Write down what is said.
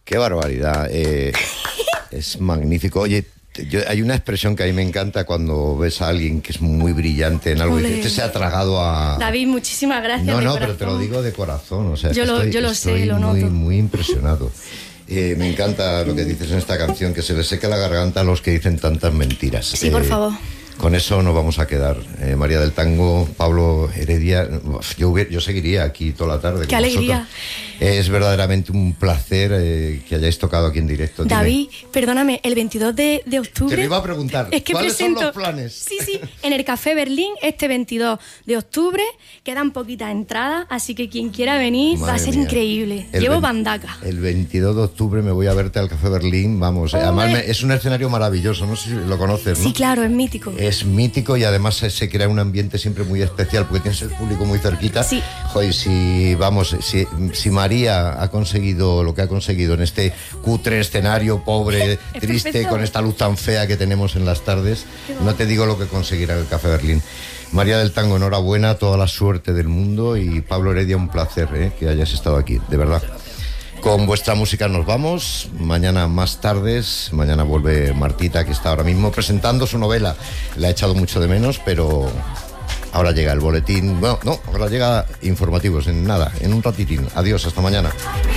Qué barbaridad. Es magnífico. Oye, hay una expresión que a mí me encanta cuando ves a alguien que es muy brillante en algo y dices, se ha tragado a... David, muchísimas gracias. No, pero te lo digo de corazón. O sea, yo lo sé, lo muy, noto. muy impresionado. Me encanta lo que dices en esta canción, que se le seca la garganta a los que dicen tantas mentiras. Sí, por favor. Con eso nos vamos a quedar. María del Tango, Pablo Heredia, yo seguiría aquí toda la tarde. ¡Qué alegría! Es verdaderamente un placer que hayáis tocado aquí en directo. David, perdóname, el 22 de octubre... Te lo iba a preguntar, es que ¿cuáles presento, son los planes? Sí, en el Café Berlín, este 22 de octubre, quedan poquitas entradas, así que quien quiera venir va a ser increíble. Llevo bandaca. El 22 de octubre me voy a verte al Café Berlín, vamos. Además, es un escenario maravilloso, no sé si lo conoces, ¿no? Sí, claro, es mítico. Es mítico y además se crea un ambiente siempre muy especial porque tienes el público muy cerquita. Sí. Joder, si María ha conseguido lo que ha conseguido en este cutre escenario, pobre, triste, perfecto. con esta luz tan fea que tenemos en las tardes, no te digo lo que conseguirá el Café Berlín. María del Tango, enhorabuena, toda la suerte del mundo, y Pablo Heredia, un placer que hayas estado aquí, de verdad. Con vuestra música nos vamos. Mañana más tardes. Mañana vuelve Martita, que está ahora mismo presentando su novela. La he echado mucho de menos, pero ahora llega el boletín. Bueno, no, ahora llega informativos en nada, en un ratitín. Adiós, hasta mañana.